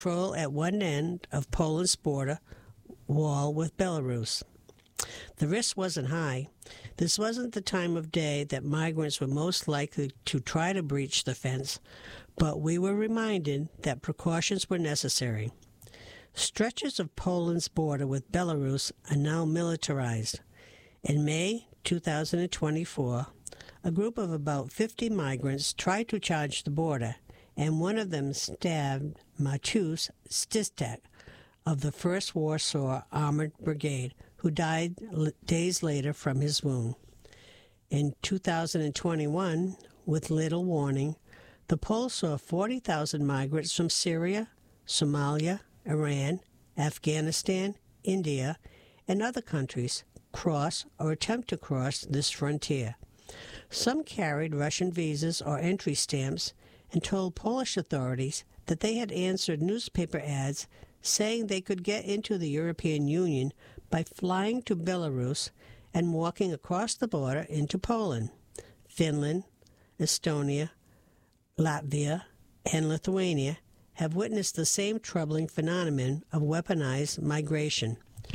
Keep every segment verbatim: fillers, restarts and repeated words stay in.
Patrol at one end of Poland's border wall with Belarus. The risk wasn't high. This wasn't the time of day that migrants were most likely to try to breach the fence, but we were reminded that precautions were necessary. Stretches of Poland's border with Belarus are now militarized. In May two thousand twenty-four, a group of about fifty migrants tried to charge the border, and one of them stabbed Maciusz Stistek of the first Warsaw Armored Brigade, who died days later from his wound. In two thousand twenty-one, with little warning, the Poles saw forty thousand migrants from Syria, Somalia, Iran, Afghanistan, India, and other countries cross or attempt to cross this frontier. Some carried Russian visas or entry stamps and told Polish authorities that they had answered newspaper ads saying they could get into the European Union by flying to Belarus and walking across the border into Poland. Finland, Estonia, Latvia, and Lithuania have witnessed the same troubling phenomenon of weaponized migration.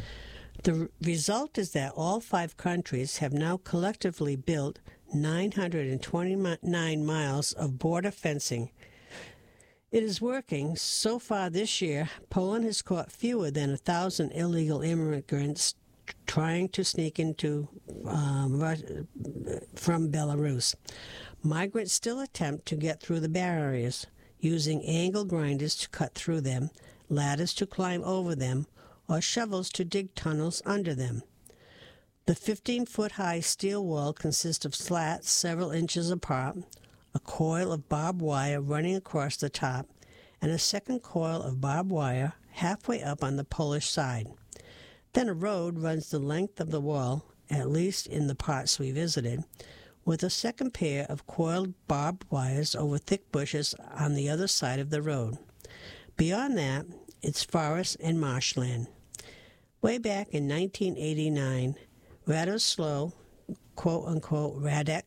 The result is that all five countries have now collectively built nine hundred twenty-nine miles of border fencing. It is working. So far this year, Poland has caught fewer than a thousand illegal immigrants trying to sneak into um, from Belarus. Migrants still attempt to get through the barriers, using angle grinders to cut through them, ladders to climb over them, or shovels to dig tunnels under them. The fifteen-foot-high steel wall consists of slats several inches apart, a coil of barbed wire running across the top, and a second coil of barbed wire halfway up on the Polish side. Then a road runs the length of the wall, at least in the parts we visited, with a second pair of coiled barbed wires over thick bushes on the other side of the road. Beyond that, it's forest and marshland. Way back in nineteen eighty-nine, Radoslaw, quote-unquote, Radek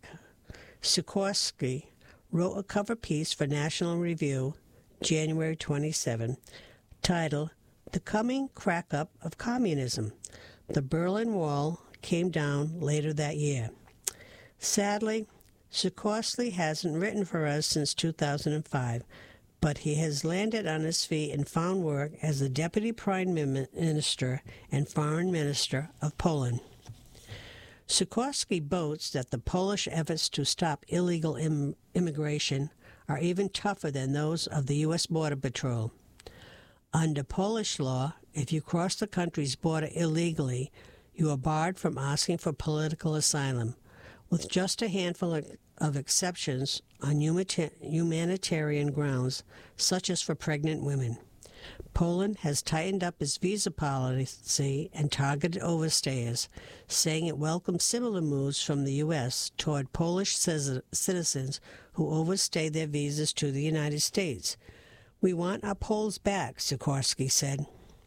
Sikorski, wrote a cover piece for National Review, January twenty-seventh, titled The Coming Crack-Up of Communism. The Berlin Wall came down later that year. Sadly, Sikorski hasn't written for us since two thousand five, but he has landed on his feet and found work as the Deputy Prime Minister and Foreign Minister of Poland. Sikorski boasts that the Polish efforts to stop illegal im- immigration are even tougher than those of the U S Border Patrol. Under Polish law, if you cross the country's border illegally, you are barred from asking for political asylum, with just a handful of, of exceptions on humanitarian grounds, such as for pregnant women. Poland has tightened up its visa policy and targeted overstayers, saying it welcomes similar moves from the U S toward Polish citizens who overstay their visas to the United States. We want our Poles back, Sikorski said.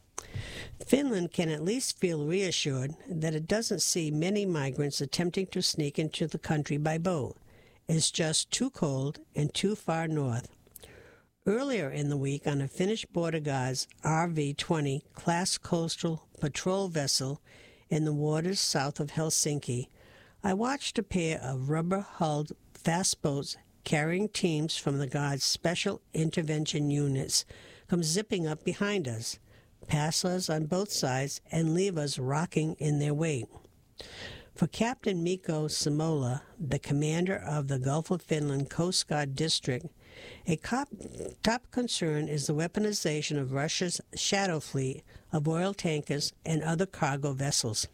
Finland can at least feel reassured that it doesn't see many migrants attempting to sneak into the country by boat. It's just too cold and too far north. Earlier in the week, on a Finnish border guard's R V twenty class coastal patrol vessel in the waters south of Helsinki, I watched a pair of rubber-hulled fast boats carrying teams from the guard's special intervention units come zipping up behind us, pass us on both sides, and leave us rocking in their wake. For Captain Mikko Simola, the commander of the Gulf of Finland Coast Guard District, a cop, top concern is the weaponization of Russia's shadow fleet of oil tankers and other cargo vessels.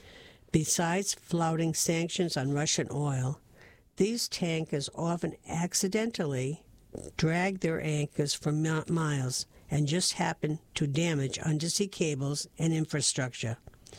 Besides flouting sanctions on Russian oil, these tankers often accidentally drag their anchors for miles and just happen to damage undersea cables and infrastructure.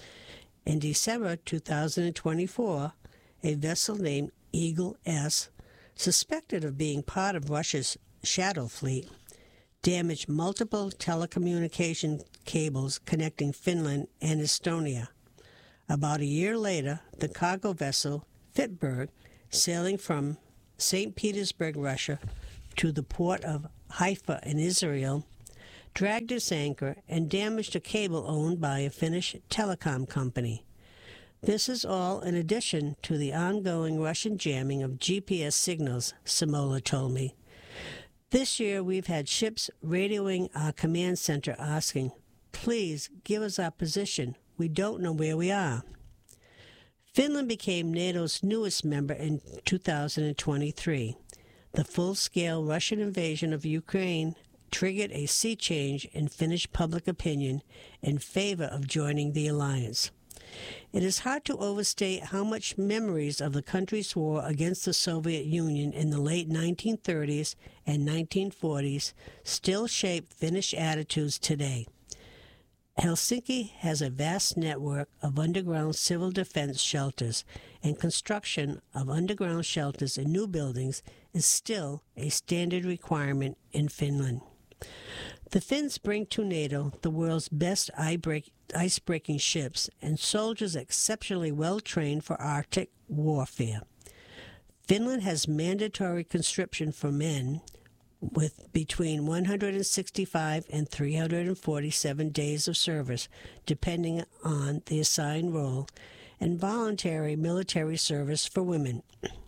In December two thousand twenty-four, a vessel named Eagle S, suspected of being part of Russia's shadow fleet, damaged multiple telecommunication cables connecting Finland and Estonia. About a year later, the cargo vessel Fitberg, sailing from Saint Petersburg, Russia, to the port of Haifa in Israel, dragged its anchor, and damaged a cable owned by a Finnish telecom company. This is all in addition to the ongoing Russian jamming of G P S signals, Simola told me. This year we've had ships radioing our command center asking, "Please give us our position. We don't know where we are." Finland became NATO's newest member in two thousand twenty-three. The full-scale Russian invasion of Ukraine triggered a sea change in Finnish public opinion in favor of joining the alliance. It is hard to overstate how much memories of the country's war against the Soviet Union in the late nineteen thirties and nineteen forties still shape Finnish attitudes today. Helsinki has a vast network of underground civil defense shelters, and construction of underground shelters in new buildings is still a standard requirement in Finland. The Finns bring to NATO the world's best ice-breaking ships and soldiers exceptionally well-trained for Arctic warfare. Finland has mandatory conscription for men with between one hundred sixty-five and three hundred forty-seven days of service, depending on the assigned role, and voluntary military service for women.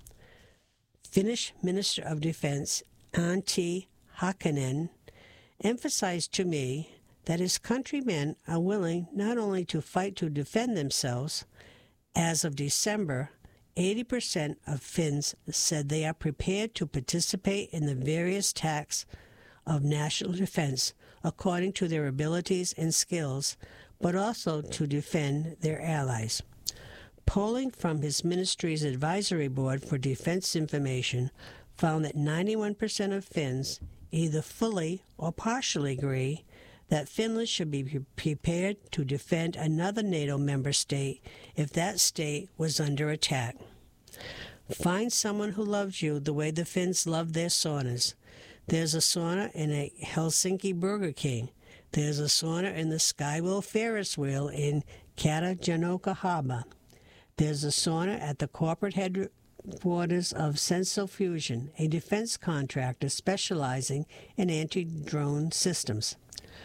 Finnish Minister of Defense Antti Hakkinen emphasized to me that his countrymen are willing not only to fight to defend themselves. As of December, eighty percent of Finns said they are prepared to participate in the various tasks of national defense according to their abilities and skills, but also to defend their allies. Polling from his ministry's advisory board for defense information found that ninety-one percent of Finns either fully or partially agree that Finland should be prepared to defend another NATO member state if that state was under attack. Find someone who loves you the way the Finns love their saunas. There's a sauna in a Helsinki Burger King. There's a sauna in the Skywheel Ferris wheel in Katajanoka Harbor. There's a sauna at the corporate headquarters of Senso Fusion, a defense contractor specializing in anti-drone systems.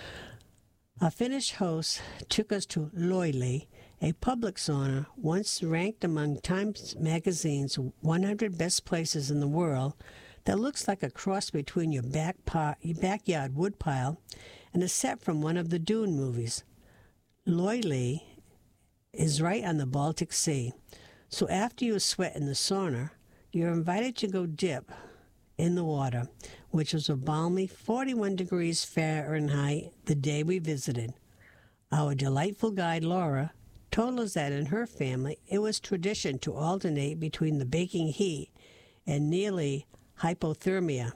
Our Finnish host took us to Loili, a public sauna once ranked among Time magazine's one hundred best places in the world that looks like a cross between your, back par- your backyard woodpile and a set from one of the Dune movies. Loili is right on the Baltic Sea, so after you sweat in the sauna, you're invited to go dip in the water, which was a balmy forty-one degrees Fahrenheit the day we visited. Our delightful guide, Laura, told us that in her family it was tradition to alternate between the baking heat and nearly hypothermia.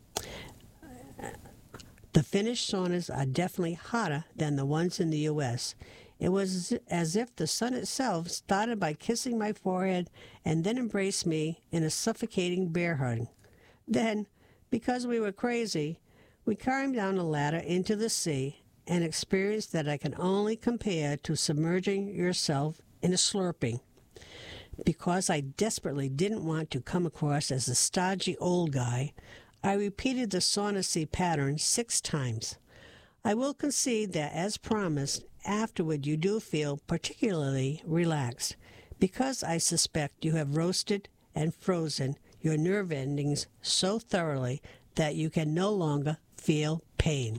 The Finnish saunas are definitely hotter than the ones in the U S. It was as if the sun itself started by kissing my forehead and then embraced me in a suffocating bear hug. Then, because we were crazy, we climbed down a ladder into the sea, an experience that I can only compare to submerging yourself in a Slurpee. Because I desperately didn't want to come across as a stodgy old guy, I repeated the sauna sea pattern six times. I will concede that, as promised, afterward you do feel particularly relaxed, because I suspect you have roasted and frozen your nerve endings so thoroughly that you can no longer feel pain.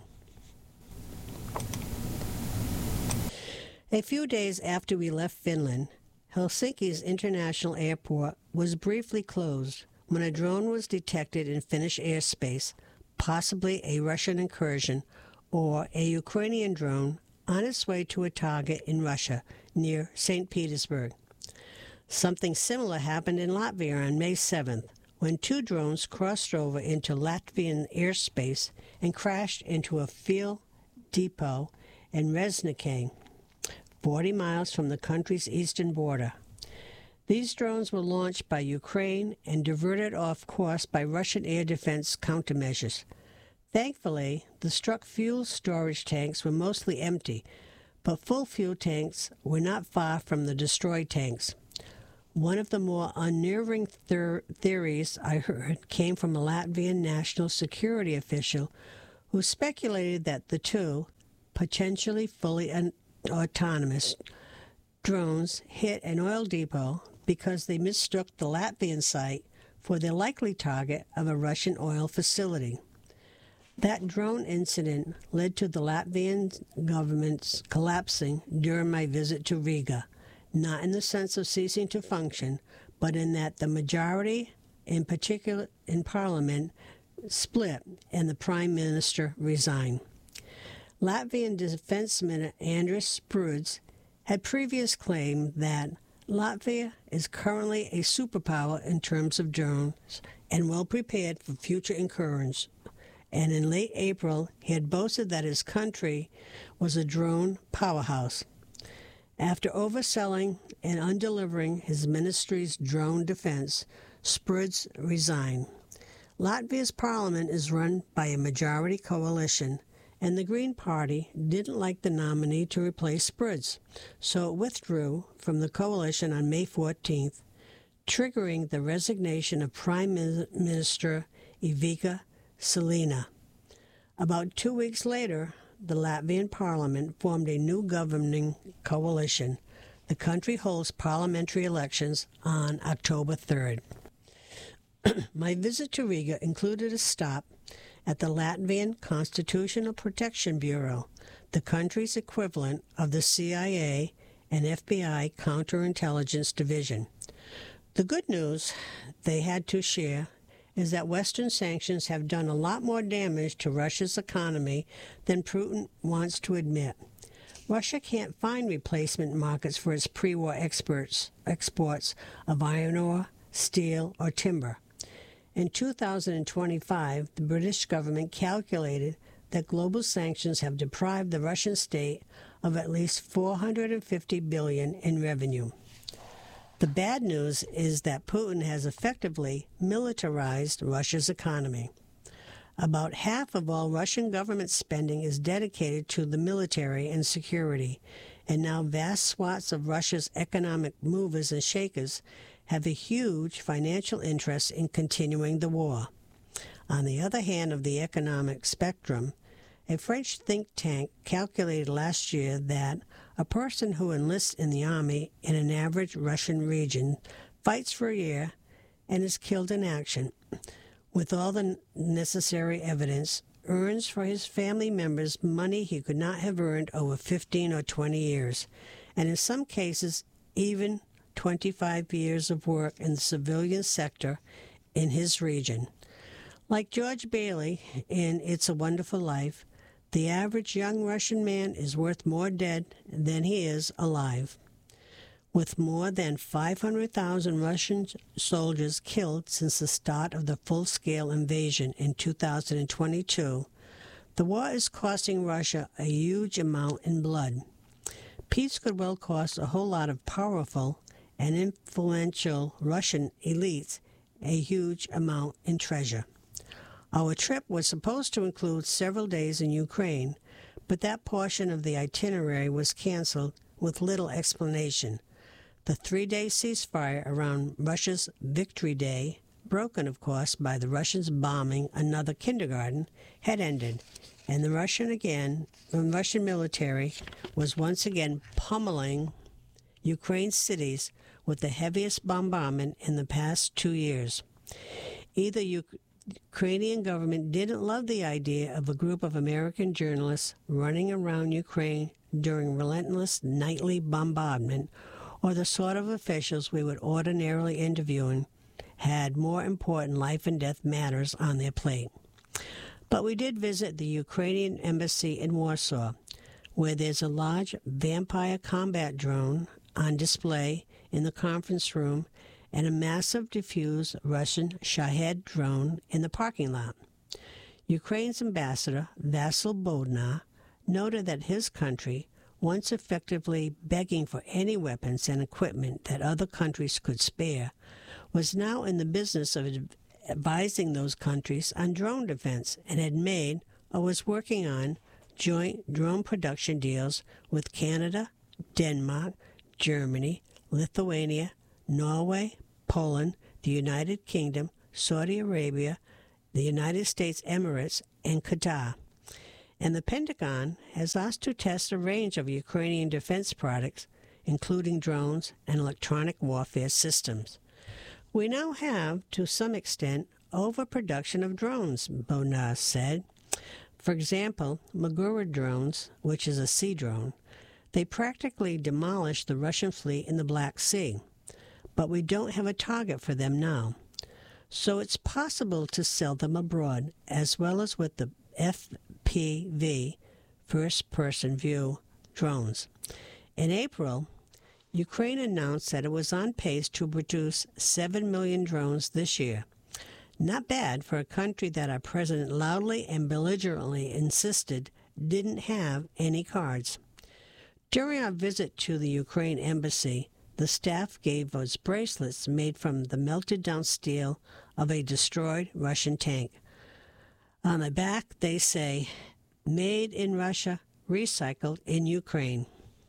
A few days after we left Finland, Helsinki's international airport was briefly closed when a drone was detected in Finnish airspace, possibly a Russian incursion or a Ukrainian drone on its way to a target in Russia near Saint Petersburg. Something similar happened in Latvia on May seventh, when two drones crossed over into Latvian airspace and crashed into a fuel depot in Reznikne, forty miles from the country's eastern border. These drones were launched by Ukraine and diverted off course by Russian air defense countermeasures. Thankfully, the struck fuel storage tanks were mostly empty, but full fuel tanks were not far from the destroyed tanks. One of the more unnerving ther- theories I heard came from a Latvian national security official who speculated that the two, potentially fully un- autonomous drones, hit an oil depot because they mistook the Latvian site for the likely target of a Russian oil facility. That drone incident led to the Latvian government's collapsing during my visit to Riga, not in the sense of ceasing to function, but in that the majority, in particular in Parliament, split and the Prime Minister resigned. Latvian Defense Minister Andris Spruds had previously claimed that Latvia is currently a superpower in terms of drones and well prepared for future incursions. And in late April, he had boasted that his country was a drone powerhouse. After overselling and undelivering his ministry's drone defense, Spruds resigned. Latvia's parliament is run by a majority coalition, and the Green Party didn't like the nominee to replace Spruds, so it withdrew from the coalition on May fourteenth, triggering the resignation of Prime Minister Ivica Salina. About two weeks later, the Latvian parliament formed a new governing coalition. The country holds parliamentary elections on October third. My visit to Riga included a stop at the Latvian Constitutional Protection Bureau, the country's equivalent of the C I A and F B I counterintelligence division. The good news they had to share is that Western sanctions have done a lot more damage to Russia's economy than Putin wants to admit. Russia can't find replacement markets for its pre-war exports, exports of iron ore, steel, or timber. In two thousand twenty-five, the British government calculated that global sanctions have deprived the Russian state of at least four hundred fifty billion dollars in revenue. The bad news is that Putin has effectively militarized Russia's economy. About half of all Russian government spending is dedicated to the military and security, and now vast swaths of Russia's economic movers and shakers have a huge financial interest in continuing the war. On the other hand of the economic spectrum, a French think tank calculated last year that a person who enlists in the army in an average Russian region fights for a year and is killed in action, with all the necessary evidence, earns for his family members money he could not have earned over fifteen or twenty years, and in some cases even twenty-five years of work in the civilian sector in his region. Like George Bailey in It's a Wonderful Life, the average young Russian man is worth more dead than he is alive. With more than five hundred thousand Russian soldiers killed since the start of the full-scale invasion in two thousand twenty-two, the war is costing Russia a huge amount in blood. Peace could well cost a whole lot of powerful and influential Russian elites a huge amount in treasure. Our trip was supposed to include several days in Ukraine, but that portion of the itinerary was canceled with little explanation. The three-day ceasefire around Russia's Victory Day, broken, of course, by the Russians bombing another kindergarten, had ended, and the Russian again, the Russian military was once again pummeling Ukraine's cities with the heaviest bombardment in the past two years. Either Ukraine Ukrainian government didn't love the idea of a group of American journalists running around Ukraine during relentless nightly bombardment, or the sort of officials we would ordinarily interview had more important life and death matters on their plate. But we did visit the Ukrainian embassy in Warsaw, where there's a large Vampire combat drone on display in the conference room and a massive diffused Russian Shahed drone in the parking lot. Ukraine's ambassador, Vasyl Bodnar, noted that his country, once effectively begging for any weapons and equipment that other countries could spare, was now in the business of advising those countries on drone defense and had made or was working on joint drone production deals with Canada, Denmark, Germany, Lithuania, Norway, Poland, the United Kingdom, Saudi Arabia, the United States Emirates, and Qatar. and the Pentagon has asked to test a range of Ukrainian defense products, including drones and electronic warfare systems. We now have, to some extent, overproduction of drones, Bonar said. For example, Magura drones, which is a sea drone, they practically demolished the Russian fleet in the Black Sea, but we don't have a target for them now. So it's possible to sell them abroad, as well as with the F P V, first-person view, drones. In April, Ukraine announced that it was on pace to produce seven million drones this year. Not bad for a country that our president loudly and belligerently insisted didn't have any cards. During our visit to the Ukraine embassy, the staff gave us bracelets made from the melted-down steel of a destroyed Russian tank. On the back, they say, "Made in Russia, recycled in Ukraine."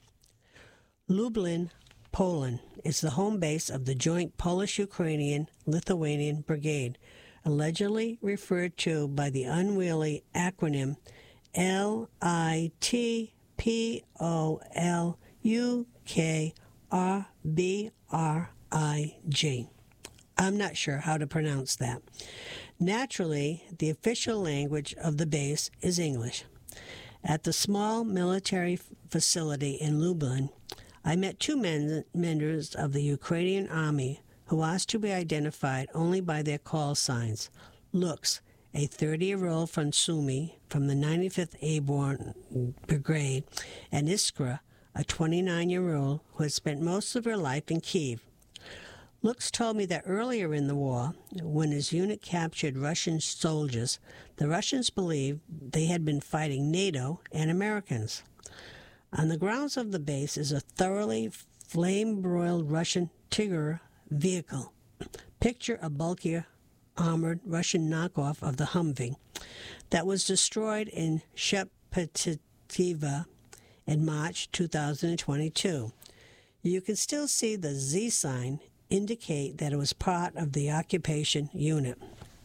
Lublin, Poland, is the home base of the joint Polish-Ukrainian-Lithuanian Brigade, allegedly referred to by the unwieldy acronym L I T P O L U K R B R I G. I'm not sure how to pronounce that. Naturally, the official language of the base is English. At the small military facility in Lublin, I met two men- members of the Ukrainian army who asked to be identified only by their call signs. Lux, a thirty-year-old from Sumy from the ninety-fifth Airborne Brigade, and Iskra, a twenty-nine-year-old who had spent most of her life in Kyiv. Lux told me that earlier in the war, when his unit captured Russian soldiers, the Russians believed they had been fighting NATO and Americans. On the grounds of the base is a thoroughly flame-broiled Russian Tiger vehicle. Picture a bulkier, armored Russian knockoff of the Humvee that was destroyed in Shepetieva in March two thousand twenty-two. You can still see the Z sign indicate that it was part of the occupation unit.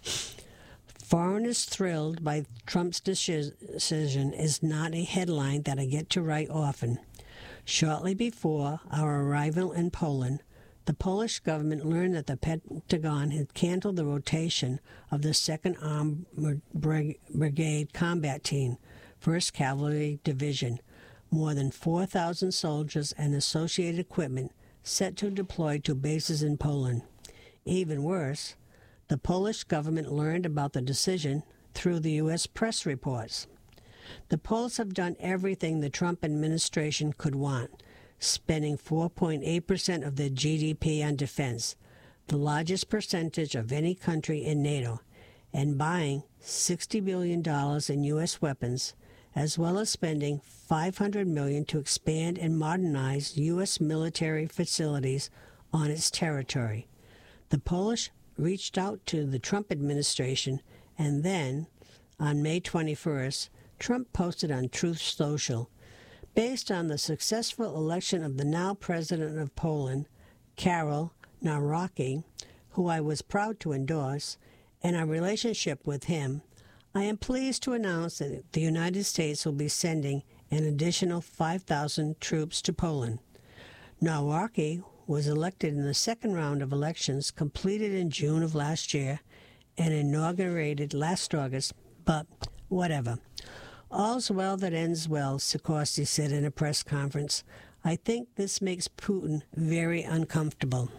Foreigners thrilled by Trump's decision is not a headline that I get to write often. Shortly before our arrival in Poland, the Polish government learned that the Pentagon had canceled the rotation of the second Armored Brigade Combat Team, first Cavalry Division, more than four thousand soldiers and associated equipment set to deploy to bases in Poland. Even worse, the Polish government learned about the decision through the U S press reports. The Poles have done everything the Trump administration could want, spending four point eight percent of their G D P on defense, the largest percentage of any country in NATO, and buying sixty billion dollars in U S weapons, as well as spending five hundred million dollars to expand and modernize U S military facilities on its territory. The Polish reached out to the Trump administration, and then, on May twenty-first, Trump posted on Truth Social, based on the successful election of the now president of Poland, Karol Nawrocki, who I was proud to endorse, and our relationship with him, I am pleased to announce that the United States will be sending an additional five thousand troops to Poland. Nawrocki was elected in the second round of elections completed in June of last year and inaugurated last August, but whatever. All's well that ends well, Sikorsky said in a press conference. I think this makes Putin very uncomfortable.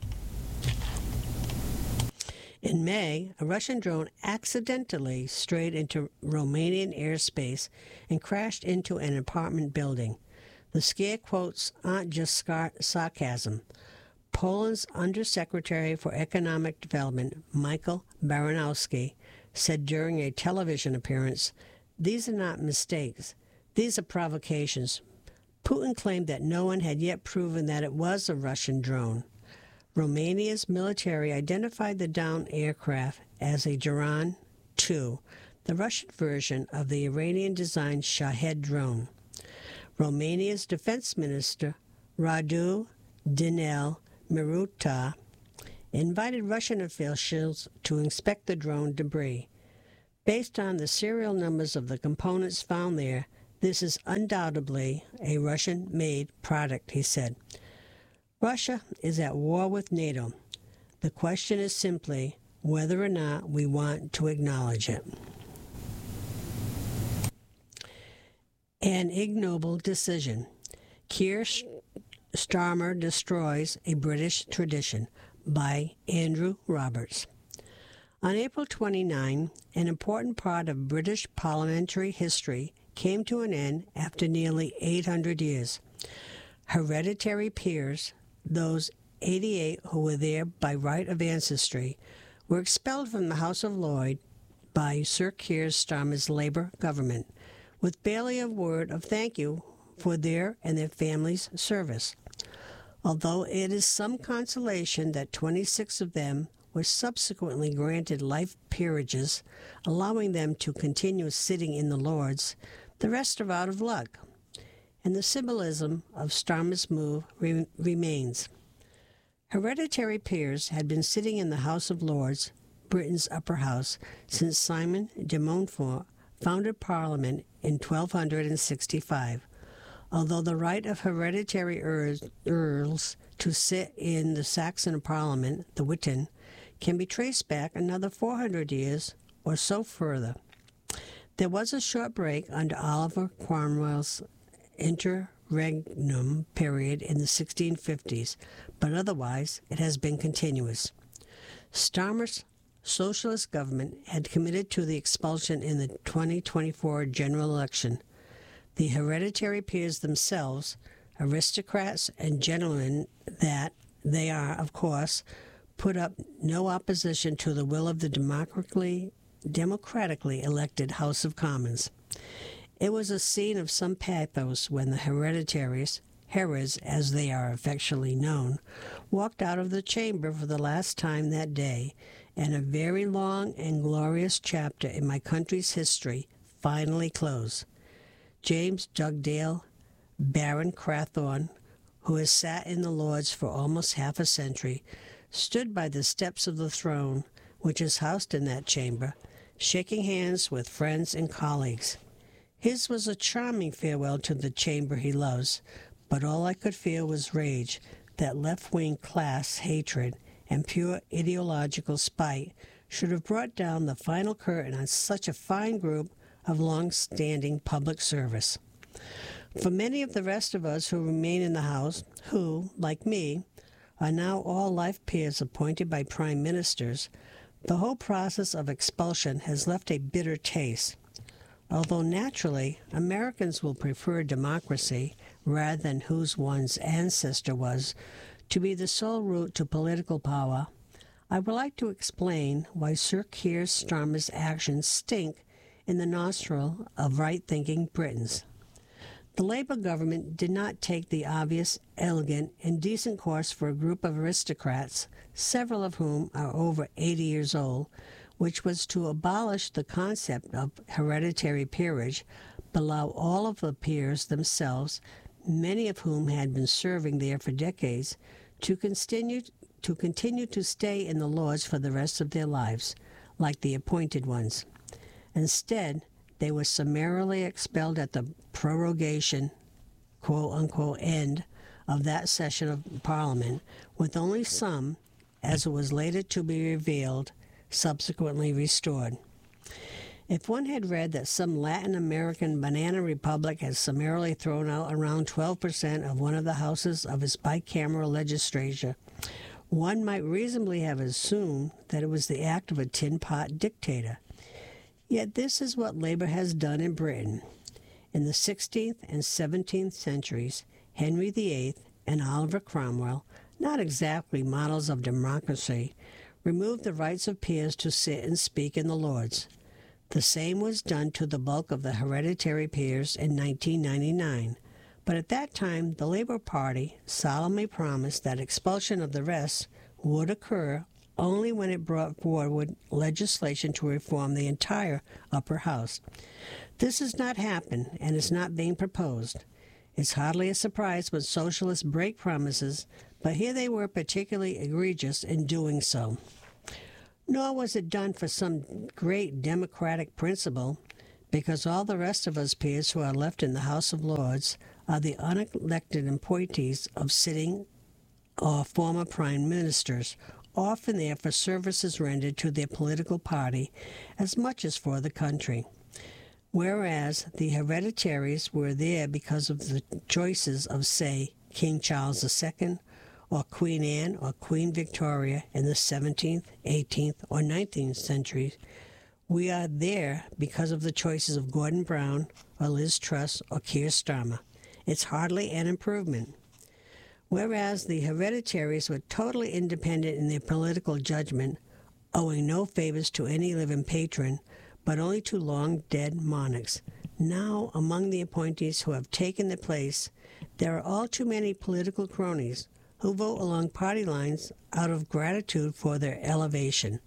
In May, a Russian drone accidentally strayed into Romanian airspace and crashed into an apartment building. The scare quotes aren't just scar- sarcasm. Poland's Undersecretary for Economic Development, Michael Baranowski, said during a television appearance, "These are not mistakes. These are provocations." Putin claimed that no one had yet proven that it was a Russian drone. Romania's military identified the downed aircraft as a Geran two, the Russian version of the Iranian-designed Shahed drone. Romania's defense minister, Radu Dinel Miruta, invited Russian officials to inspect the drone debris. Based on the serial numbers of the components found there, this is undoubtedly a Russian-made product, he said. Russia is at war with NATO. The question is simply whether or not we want to acknowledge it. An ignoble decision. Keir Starmer destroys a British tradition, by Andrew Roberts. On April twenty-ninth, an important part of British parliamentary history came to an end after nearly eight hundred years. Hereditary peers, those eighty-eight who were there by right of ancestry, were expelled from the House of Lords by Sir Keir Starmer's Labour government, with barely a word of thank you for their and their families' service. Although it is some consolation that twenty-six of them were subsequently granted life peerages, allowing them to continue sitting in the Lords, the rest are out of luck, and the symbolism of Starmer's move re- remains. Hereditary peers had been sitting in the House of Lords, Britain's upper house, since Simon de Montfort founded Parliament in twelve sixty-five. Although the right of hereditary earls, earls to sit in the Saxon Parliament, the Witan, can be traced back another four hundred years or so further. There was a short break under Oliver Cromwell's interregnum period in the sixteen fifties, but otherwise it has been continuous. Starmer's socialist government had committed to the expulsion in the twenty twenty-four general election. The hereditary peers themselves, aristocrats and gentlemen that they are, of course, put up no opposition to the will of the democratically, democratically elected House of Commons. It was a scene of some pathos when the hereditaries, Heres as they are affectionately known, walked out of the chamber for the last time that day, and a very long and glorious chapter in my country's history finally closed. James Dugdale, Baron Crathorne, who has sat in the Lords for almost half a century, stood by the steps of the throne, which is housed in that chamber, shaking hands with friends and colleagues. His was a charming farewell to the chamber he loves, but all I could feel was rage, that left-wing class hatred and pure ideological spite should have brought down the final curtain on such a fine group of long-standing public service. For many of the rest of us who remain in the House, who, like me, are now all life peers appointed by prime ministers, the whole process of expulsion has left a bitter taste. Although naturally, Americans will prefer democracy rather than whose one's ancestor was to be the sole route to political power, I would like to explain why Sir Keir Starmer's actions stink in the nostril of right-thinking Britons. The Labour government did not take the obvious, elegant, and decent course for a group of aristocrats, several of whom are over eighty years old, which was to abolish the concept of hereditary peerage, but allow all of the peers themselves, many of whom had been serving there for decades, to continue to continue to stay in the Lords for the rest of their lives, like the appointed ones. Instead, they were summarily expelled at the prorogation, quote-unquote, end of that session of Parliament, with only some, as it was later to be revealed, subsequently restored. If one had read that some Latin American banana republic has summarily thrown out around twelve percent of one of the houses of its bicameral legislature, one might reasonably have assumed that it was the act of a tin-pot dictator. Yet this is what Labour has done in Britain. In the sixteenth and seventeenth centuries, Henry the Eighth and Oliver Cromwell, not exactly models of democracy, removed the rights of peers to sit and speak in the Lords. The same was done to the bulk of the hereditary peers in nineteen ninety-nine, but at that time the Labour Party solemnly promised that expulsion of the rest would occur only when it brought forward legislation to reform the entire upper house. This has not happened and is not being proposed. It's hardly a surprise when socialists break promises, but here they were particularly egregious in doing so. Nor was it done for some great democratic principle, because all the rest of us peers who are left in the House of Lords are the unelected appointees of sitting or former prime ministers, often there for services rendered to their political party as much as for the country. Whereas the hereditaries were there because of the choices of, say, King Charles the Second, or Queen Anne or Queen Victoria in the seventeenth, eighteenth, or nineteenth centuries. We are there because of the choices of Gordon Brown or Liz Truss or Keir Starmer. It's hardly an improvement. Whereas the hereditaries were totally independent in their political judgment, owing no favors to any living patron, but only to long-dead monarchs. Now, among the appointees who have taken their place, there are all too many political cronies who vote along party lines out of gratitude for their elevation.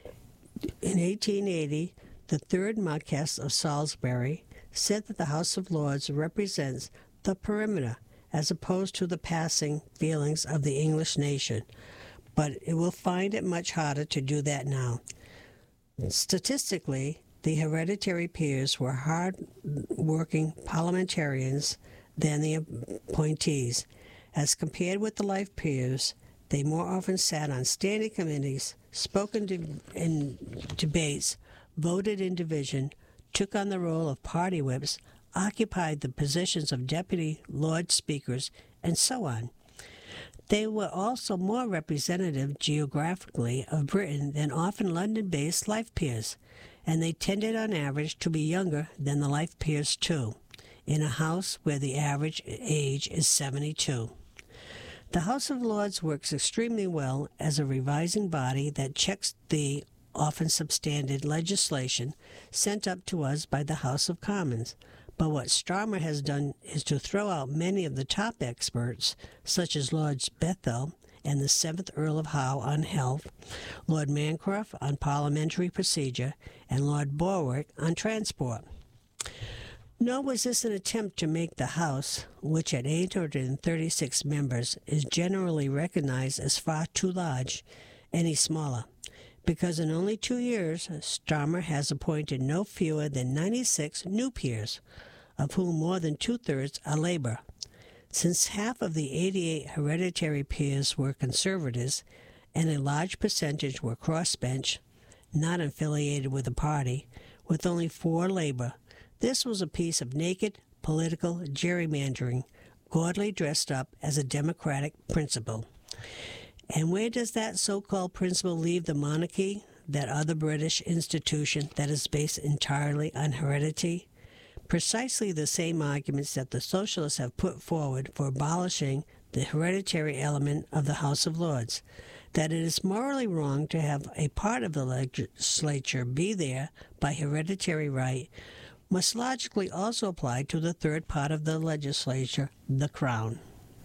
In eighteen eighty, the third Marquess of Salisbury said that the House of Lords represents the perimeter as opposed to the passing feelings of the English nation, but it will find it much harder to do that now. Statistically, the hereditary peers were hard-working parliamentarians than the appointees. As compared with the life peers, they more often sat on standing committees, spoke in, de- in debates, voted in division, took on the role of party whips, occupied the positions of deputy Lord Speakers, and so on. They were also more representative geographically of Britain than often London-based life peers, and they tended on average to be younger than the life peers too, in a house where the average age is seventy-two. The House of Lords works extremely well as a revising body that checks the often substandard legislation sent up to us by the House of Commons. But what Starmer has done is to throw out many of the top experts, such as Lords Bethell and the seventh Earl of Howe on health, Lord Mancroft on parliamentary procedure, and Lord Borwick on transport. Nor was this an attempt to make the House, which at eight hundred thirty-six members is generally recognized as far too large, any smaller, because in only two years, Starmer has appointed no fewer than ninety-six new peers, of whom more than two-thirds are Labour. Since half of the eighty-eight hereditary peers were Conservatives, and a large percentage were crossbench, not affiliated with a party, with only four Labour, this was a piece of naked political gerrymandering, gaudily dressed up as a democratic principle. And where does that so-called principle leave the monarchy, that other British institution that is based entirely on heredity? Precisely the same arguments that the socialists have put forward for abolishing the hereditary element of the House of Lords, that it is morally wrong to have a part of the legislature be there by hereditary right, must logically also apply to the third part of the legislature, the Crown.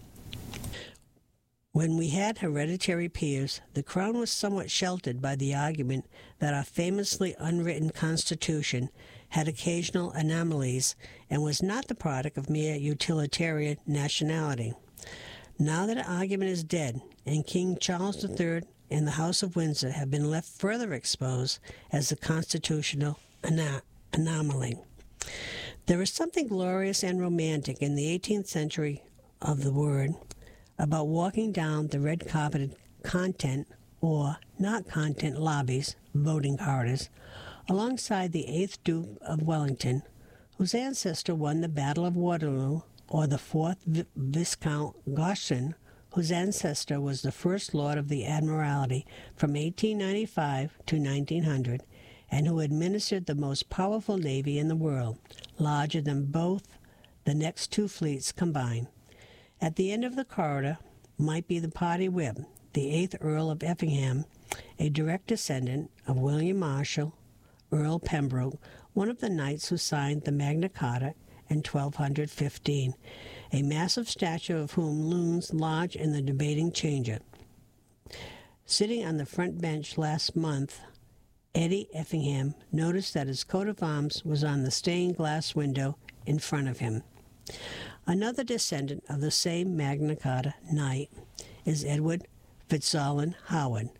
When we had hereditary peers, the Crown was somewhat sheltered by the argument that our famously unwritten Constitution had occasional anomalies and was not the product of mere utilitarian nationality. Now that argument is dead, and King Charles the Third and the House of Windsor have been left further exposed as a constitutional ana- anomaly. There is something glorious and romantic in the eighteenth century of the word about walking down the red-carpeted content or not content lobbies, voting corridors, alongside the eighth Duke of Wellington, whose ancestor won the Battle of Waterloo, or the fourth v- Viscount Goshen, whose ancestor was the first Lord of the Admiralty from eighteen ninety-five to nineteen hundred, and who administered the most powerful navy in the world, larger than both the next two fleets combined. At the end of the corridor might be the party whip, the eighth Earl of Effingham, a direct descendant of William Marshall, Earl Pembroke, one of the knights who signed the Magna Carta in twelve fifteen, a massive statue of whom looms large in the debating chamber. Sitting on the front bench last month, Eddie Effingham noticed that his coat of arms was on the stained glass window in front of him. Another descendant of the same Magna Carta knight is Edward Fitzalan Howard,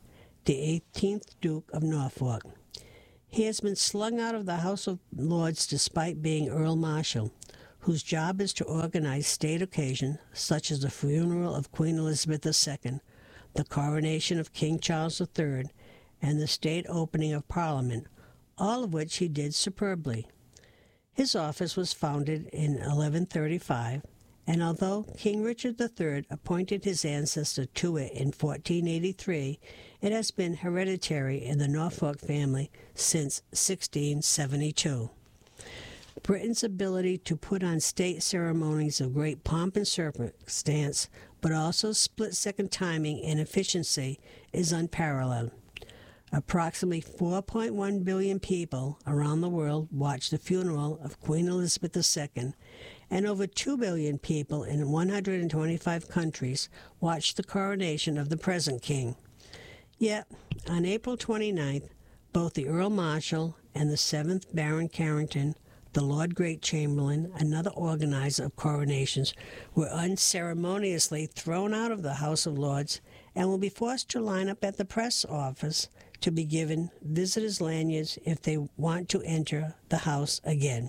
the eighteenth Duke of Norfolk. He has been slung out of the House of Lords despite being Earl Marshal, whose job is to organize state occasions such as the funeral of Queen Elizabeth the Second, the coronation of King Charles the Third, and the state opening of Parliament, all of which he did superbly. His office was founded in eleven thirty-five, and although King Richard the Third appointed his ancestor to it in fourteen eighty-three, it has been hereditary in the Norfolk family since sixteen seventy-two. Britain's ability to put on state ceremonies of great pomp and circumstance, but also split-second timing and efficiency, is unparalleled. Approximately four point one billion people around the world watched the funeral of Queen Elizabeth the Second, and over two billion people in one hundred twenty-five countries watched the coronation of the present king. Yet, on April twenty-ninth, both the Earl Marshal and the seventh Baron Carrington, the Lord Great Chamberlain, another organizer of coronations, were unceremoniously thrown out of the House of Lords and will be forced to line up at the press office to be given visitors' lanyards if they want to enter the house again.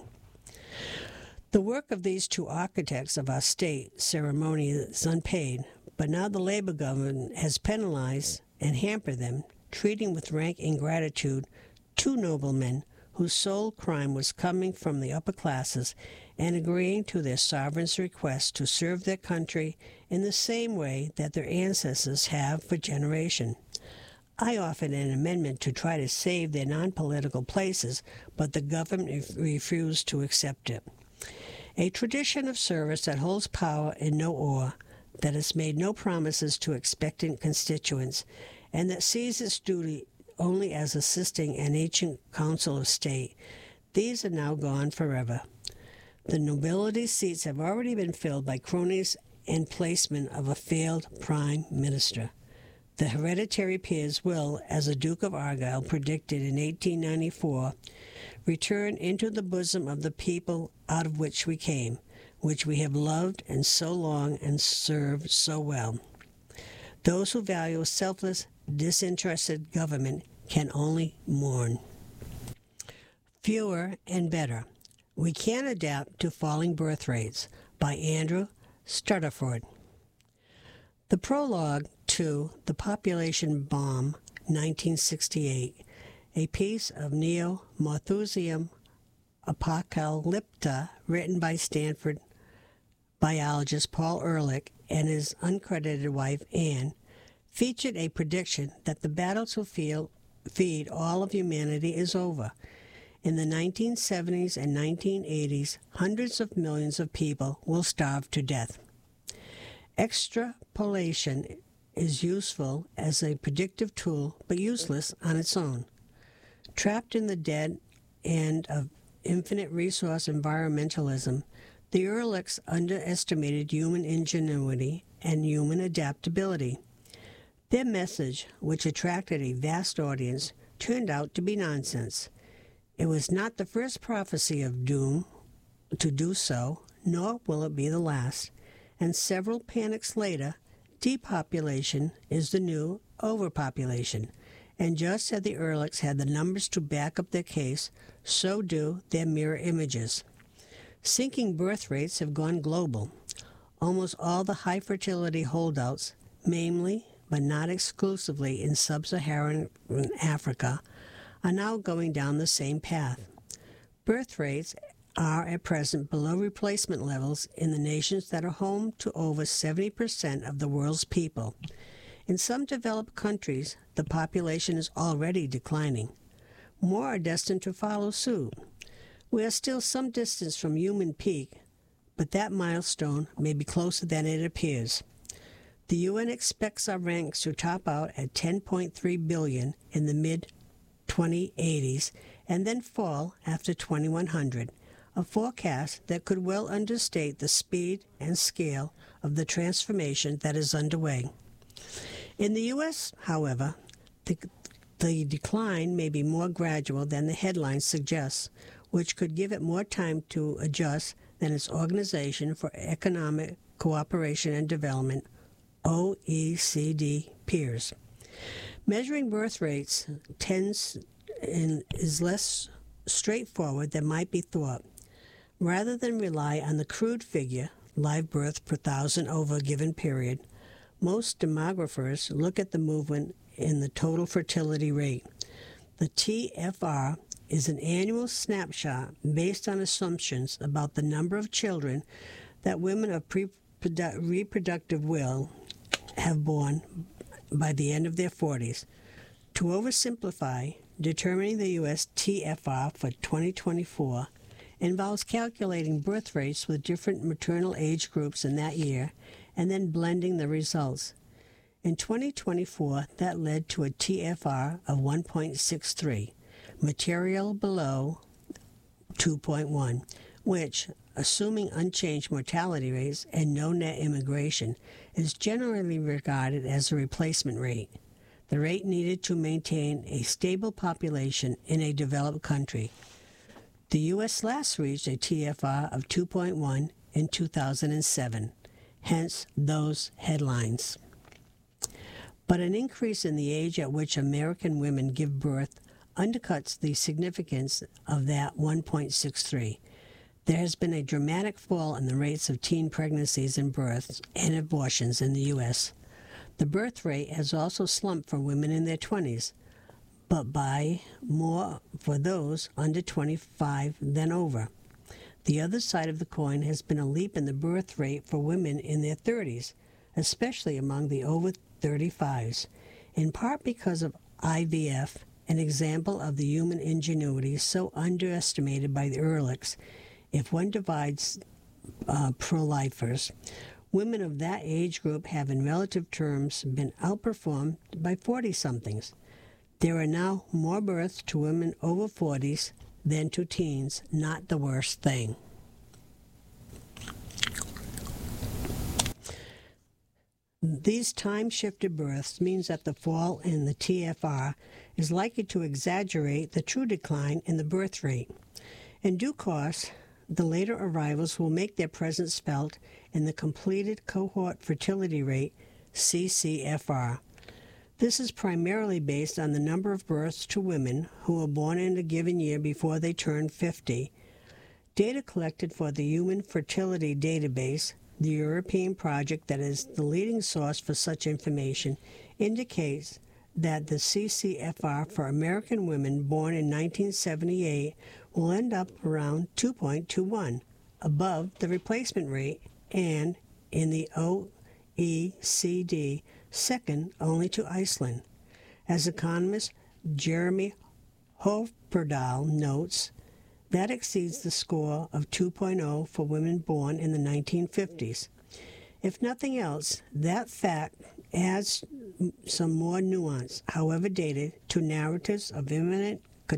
The work of these two architects of our state ceremony is unpaid, but now the Labor government has penalized and hampered them, treating with rank ingratitude two noblemen whose sole crime was coming from the upper classes and agreeing to their sovereign's request to serve their country in the same way that their ancestors have for generations. I offered an amendment to try to save their non-political places, but the government refused to accept it. A tradition of service that holds power in no awe, that has made no promises to expectant constituents, and that sees its duty only as assisting an ancient council of state, these are now gone forever. The nobility seats have already been filled by cronies and placement of a failed prime minister. The hereditary peers will, as the Duke of Argyll predicted in eighteen ninety-four, return into the bosom of the people out of which we came, which we have loved and so long and served so well. Those who value selfless, disinterested government can only mourn. Fewer and Better. We Can Adapt to Falling Birth Rates by Andrew Stutterford. The prologue to The Population Bomb, nineteen sixty-eight, a piece of Neo-Malthusian apocalypta written by Stanford biologist Paul Ehrlich and his uncredited wife Anne, featured a prediction that the battle to feel, feed all of humanity is over. In the nineteen seventies and nineteen eighties, hundreds of millions of people will starve to death. Extrapolation is useful as a predictive tool, but useless on its own. Trapped in the dead end of infinite resource environmentalism, the Ehrlichs underestimated human ingenuity and human adaptability. Their message, which attracted a vast audience, turned out to be nonsense. It was not the first prophecy of doom to do so, nor will it be the last. And several panics later, depopulation is the new overpopulation. And just as the Ehrlichs had the numbers to back up their case, so do their mirror images. Sinking birth rates have gone global. Almost all the high fertility holdouts, mainly but not exclusively in sub-Saharan Africa, are now going down the same path. Birth rates are at present below replacement levels in the nations that are home to over seventy percent of the world's people. In some developed countries, the population is already declining. More are destined to follow suit. We are still some distance from human peak, but that milestone may be closer than it appears. The U N expects our ranks to top out at ten point three billion in the mid twenty eighties and then fall after twenty-one hundred, a forecast that could well understate the speed and scale of the transformation that is underway. In the U S, however, the, the decline may be more gradual than the headline suggests, which could give it more time to adjust than its Organization for Economic Cooperation and Development, O E C D, peers. Measuring birth rates tends and is less straightforward than might be thought. Rather than rely on the crude figure, live birth per thousand over a given period, most demographers look at the movement in the total fertility rate. The T F R is an annual snapshot based on assumptions about the number of children that women of pre- reproductive will have born by the end of their forties. To oversimplify, determining the U S T F R for twenty twenty-four involves calculating birth rates with different maternal age groups in that year and then blending the results. In twenty twenty-four, that led to a T F R of one point six three, material below two point one, which, assuming unchanged mortality rates and no net immigration, is generally regarded as a replacement rate, the rate needed to maintain a stable population in a developed country. The U S last reached a T F R of two point one in two thousand seven, hence those headlines. But an increase in the age at which American women give birth undercuts the significance of that one point six three. There has been a dramatic fall in the rates of teen pregnancies and births and abortions in the U S. The birth rate has also slumped for women in their twenties, but by more for those under twenty-five than over. The other side of the coin has been a leap in the birth rate for women in their thirties, especially among the over thirty-fives, in part because of I V F, an example of the human ingenuity so underestimated by the Ehrlichs. If one divides uh, pro-lifers, women of that age group have in relative terms been outperformed by forty-somethings. There are now more births to women over forties than to teens, not the worst thing. These time-shifted births means that the fall in the T F R is likely to exaggerate the true decline in the birth rate. In due course, the later arrivals will make their presence felt in the completed cohort fertility rate, C C F R. This is primarily based on the number of births to women who were born in a given year before they turned fifty. Data collected for the Human Fertility Database, the European project that is the leading source for such information, indicates that the C C F R for American women born in nineteen seventy-eight will end up around two point two one, above the replacement rate, and in the O E C D, second only to Iceland. As economist Jeremy Hofperdahl notes, that exceeds the score of two point oh for women born in the nineteen fifties. If nothing else, that fact adds some more nuance, however dated, to narratives of imminent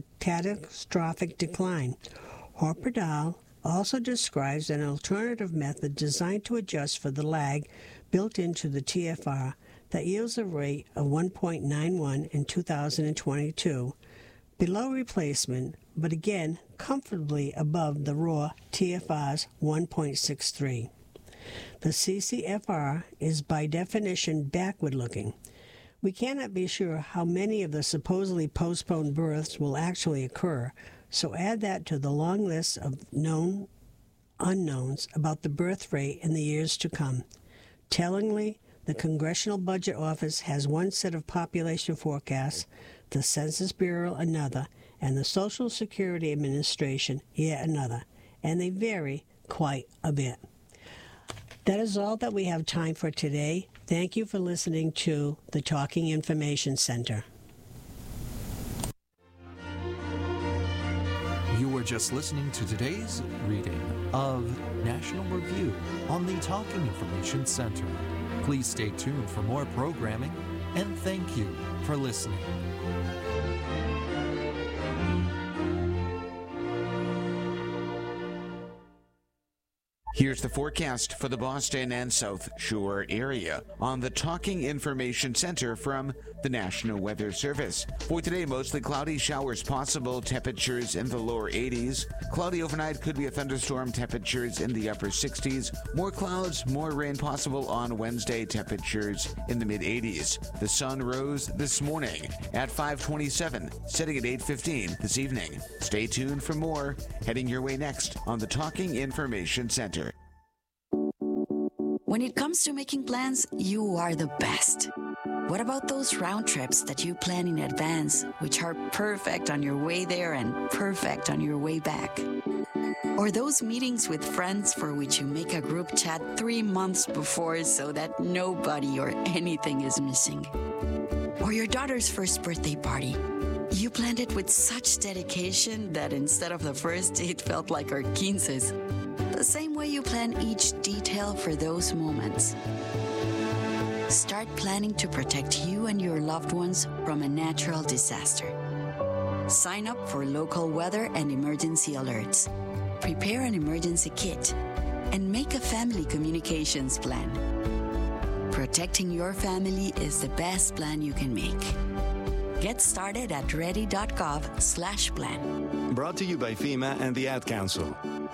catastrophic decline. Hofperdahl also describes an alternative method designed to adjust for the lag built into the T F R that yields a rate of one point nine one in two thousand twenty-two, below replacement, but again comfortably above the raw T F R's one point six three. The C C F R is by definition backward-looking. We cannot be sure how many of the supposedly postponed births will actually occur, so add that to the long list of known unknowns about the birth rate in the years to come. Tellingly, the Congressional Budget Office has one set of population forecasts, the Census Bureau another, and the Social Security Administration yet another, and they vary quite a bit. That is all that we have time for today. Thank you for listening to the Talking Information Center. You were just listening to today's reading of National Review on the Talking Information Center. Please stay tuned for more programming, and thank you for listening. Here's the forecast for the Boston and South Shore area on the Talking Information Center from the National Weather Service. For today, mostly cloudy, showers possible, temperatures in the lower eighties. Cloudy overnight, could be a thunderstorm, temperatures in the upper sixties. More clouds, more rain possible on Wednesday, temperatures in the mid eighties. The sun rose this morning at five twenty-seven, setting at eight fifteen this evening. Stay tuned for more, heading your way next on the Talking Information Center. When it comes to making plans, you are the best. What about those round trips that you plan in advance, which are perfect on your way there and perfect on your way back? Or those meetings with friends for which you make a group chat three months before so that nobody or anything is missing? Or your daughter's first birthday party. You planned it with such dedication that instead of the first, it felt like our quinces. The same way you plan each detail for those moments. Start planning to protect you and your loved ones from a natural disaster. Sign up for local weather and emergency alerts. Prepare an emergency kit and make a family communications plan. Protecting your family is the best plan you can make. Get started at ready.gov slash plan. Brought to you by FEMA and the Ad Council.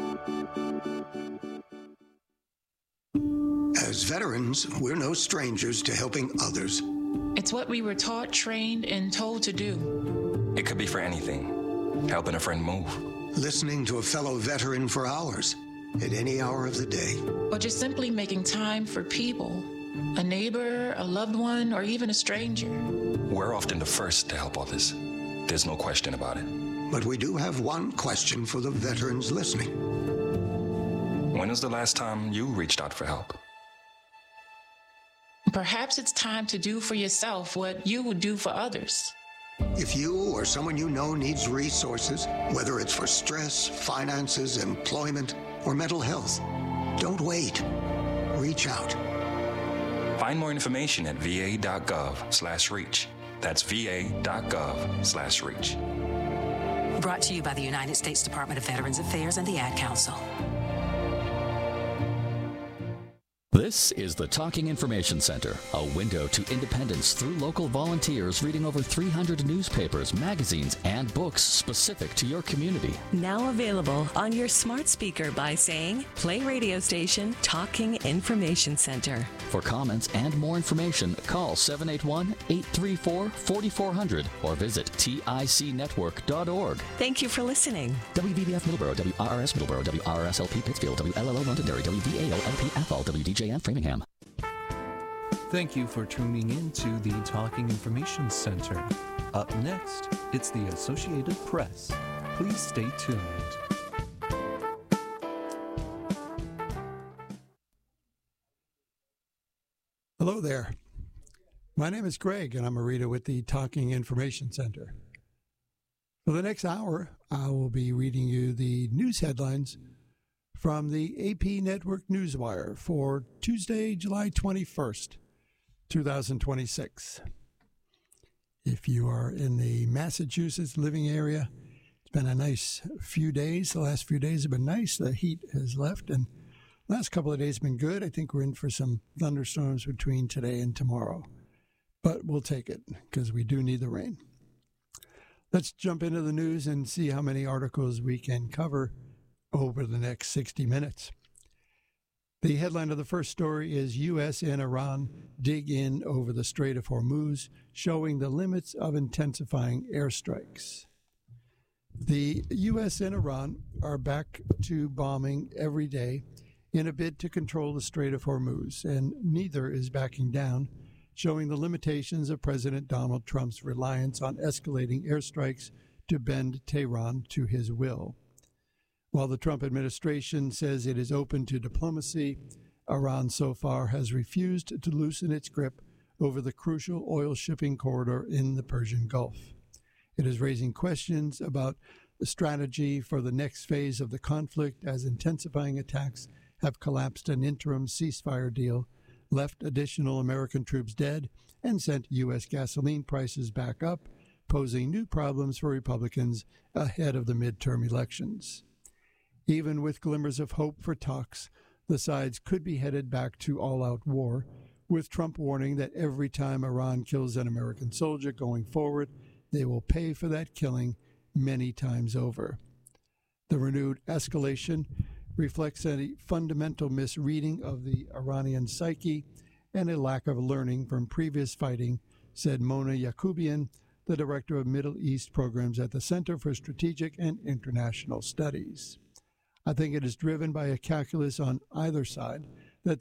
As veterans, we're no strangers to helping others. It's what we were taught, trained, and told to do. It could be for anything. Helping a friend move. Listening to a fellow veteran for hours, at any hour of the day. Or just simply making time for people. A neighbor, a loved one, or even a stranger. We're often the first to help others. There's no question about it. But we do have one question for the veterans listening. When was the last time you reached out for help? Perhaps it's time to do for yourself what you would do for others. If you or someone you know needs resources, whether it's for stress, finances, employment, or mental health, don't wait. Reach out. Find more information at va.gov slash reach. That's va.gov slash reach. Brought to you by the United States Department of Veterans Affairs and the Ad Council. This is the Talking Information Center, a window to independence through local volunteers reading over three hundred newspapers, magazines, and books specific to your community. Now available on your smart speaker by saying, play radio station Talking Information Center. For comments and more information, call seven eight one, eight three four, four four zero zero or visit tic network dot org. Thank you for listening. W V B F Middleborough, W R R S Middleborough, W R R S L P Pittsfield, W L L O Londonderry, W V A O L P Athol, W D J and Framingham. Thank you for tuning in to the Talking Information Center. Up next, it's the Associated Press. Please stay tuned. Hello there. My name is Greg, and I'm a reader with the Talking Information Center. For the next hour, I will be reading you the news headlines from the A P Network Newswire for Tuesday, July twenty-first, twenty twenty-six. If you are in the Massachusetts living area, it's been a nice few days. The last few days have been nice. The heat has left, and the last couple of days have been good. I think we're in for some thunderstorms between today and tomorrow, but we'll take it because we do need the rain. Let's jump into the news and see how many articles we can cover over the next sixty minutes. The headline of the first story is U S and Iran dig in over the Strait of Hormuz, showing the limits of intensifying airstrikes. The U S and Iran are back to bombing every day in a bid to control the Strait of Hormuz, and neither is backing down, showing the limitations of President Donald Trump's reliance on escalating airstrikes to bend Tehran to his will. While the Trump administration says it is open to diplomacy, Iran so far has refused to loosen its grip over the crucial oil shipping corridor in the Persian Gulf. It is raising questions about the strategy for the next phase of the conflict, as intensifying attacks have collapsed an interim ceasefire deal, left additional American troops dead, and sent U S gasoline prices back up, posing new problems for Republicans ahead of the midterm elections. Even with glimmers of hope for talks, The sides could be headed back to all-out war, with Trump warning that every time Iran kills an American soldier going forward, they will pay for that killing many times over. The renewed escalation reflects a fundamental misreading of the Iranian psyche and a lack of learning from previous fighting, said Mona Yacoubian, the director of Middle East programs at the Center for Strategic and International Studies. I think it is driven by a calculus on either side